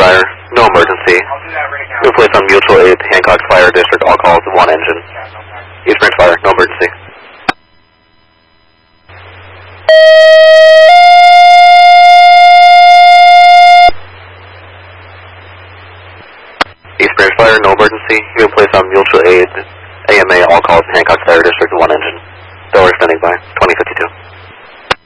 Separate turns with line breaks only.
Springshire, no emergency. You'll place on mutual aid, Hancock Fire District, all calls, one engine. East Springshire, no emergency. East Springshire, no emergency. You'll place on mutual aid, AMA, all calls, Hancock Fire District.